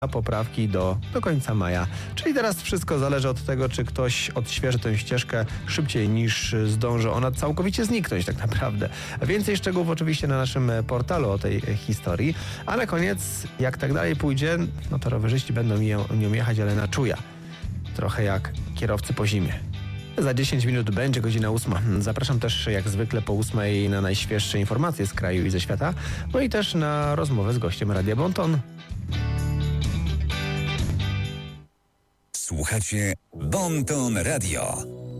poprawki do końca maja. Czyli teraz wszystko zależy od tego, czy ktoś odświeży tę ścieżkę szybciej niż zdąży ona całkowicie zniknąć tak naprawdę. Więcej szczegółów oczywiście na naszym portalu o tej historii, a na koniec, jak tak dalej pójdzie, no to rowerzyści będą nią jechać, ale na czuja. Trochę jak kierowcy po zimie. Za 10 minut będzie godzina 8. Zapraszam też jak zwykle po 8 na najświeższe informacje z kraju i ze świata, no i też na rozmowę z gościem Radia Bonton. Słuchacie Bonton Radio.